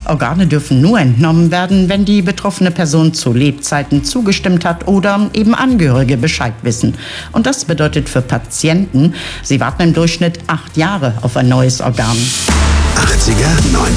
Organe dürfen nur entnommen werden, wenn die betroffene Person zu Lebzeiten zugestimmt hat oder eben Angehörige Bescheid wissen. Und das bedeutet für Patienten, sie warten im Durchschnitt 8 Jahre auf ein neues Organ. 80er, 90er.